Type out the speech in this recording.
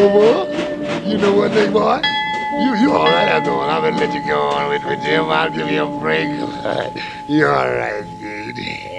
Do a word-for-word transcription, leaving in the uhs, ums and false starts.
boy. You know what, big boy? You you all right after all. I'm gonna let you go on with, with Jim. I'll give you a break. You all right, dude.